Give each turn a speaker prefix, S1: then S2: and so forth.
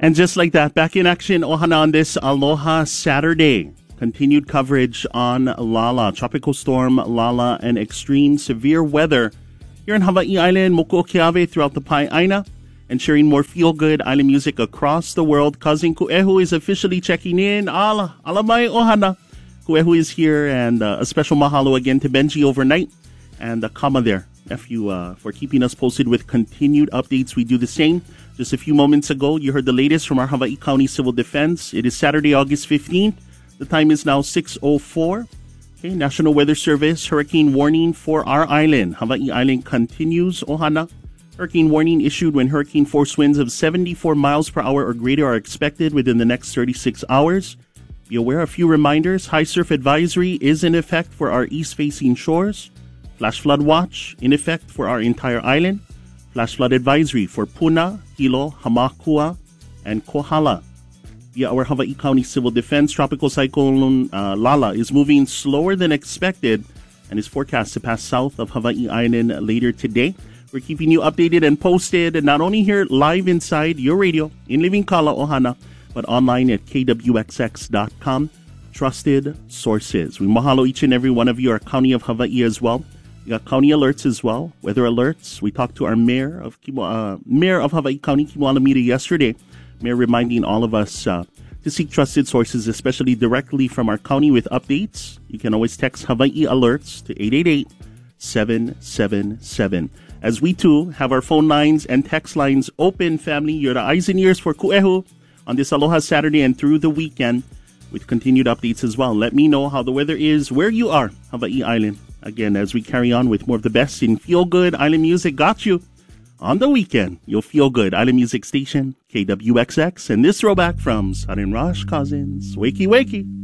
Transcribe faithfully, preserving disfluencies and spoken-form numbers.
S1: And just like that, back in action, Ohana on this Aloha Saturday. Continued coverage on Lala, Tropical Storm Lala, and extreme severe weather here in Hawaii Island, Mokuokeawe, throughout the Pai'aina, and sharing more feel-good island music across the world. Cousin Ku'ehu is officially checking in. Ala, alamai Ohana. Ku'ehu is here, and uh, a special mahalo again to Benji overnight, and uh, Kama there, F you, uh, for keeping us posted with continued updates. We do the same. Just a few moments ago, you heard the latest from our Hawaii County Civil Defense. It is Saturday, August fifteenth. The time is now six oh four. Okay, National Weather Service, hurricane warning for our island. Hawaii Island continues, Ohana. Hurricane warning issued when hurricane force winds of seventy-four miles per hour or greater are expected within the next thirty-six hours. Be aware, a few reminders. High surf advisory is in effect for our east-facing shores. Flash flood watch in effect for our entire island. Flash flood advisory for Puna, Hilo, Hamakua, and Kohala. Via our Hawaii County Civil Defense, Tropical Cyclone uh, Lala is moving slower than expected and is forecast to pass south of Hawaii Island later today. We're keeping you updated and posted, and not only here live inside your radio in Living Kala, Ohana, but online at K W X X dot com. Trusted sources. We mahalo each and every one of you, our County of Hawaii as well. We got county alerts as well, weather alerts. We talked to our mayor of Kimo, uh, mayor of Hawaii County, Kimo Alameda, yesterday. Mayor reminding all of us uh, to seek trusted sources, especially directly from our county with updates. You can always text Hawaii Alerts to eight eight eight, seven seven seven. As we too have our phone lines and text lines open, family. You're the eyes and ears for Ku'ehu on this Aloha Saturday and through the weekend with continued updates as well. Let me know how the weather is where you are, Hawaii Island. Again, as we carry on with more of the best in feel-good island music, got you. On the weekend, you'll feel good. Island Music Station, K W X X, and this throwback from Sarin Raj Cousins. Wakey, wakey.